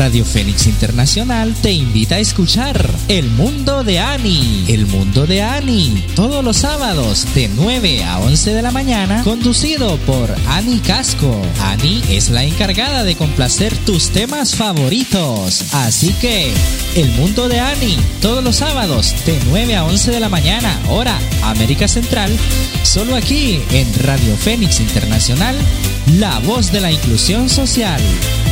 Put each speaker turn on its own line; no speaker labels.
Radio Fénix Internacional te invita a escuchar El Mundo de Ani. El Mundo de Ani, todos los sábados de 9 a 11 de la mañana, conducido por Ani Casco. Ani es la encargada de complacer tus temas favoritos. Así que, El Mundo de Ani, todos los sábados de 9 a 11 de la mañana, hora América Central, solo aquí en Radio Fénix Internacional, la voz de la inclusión social.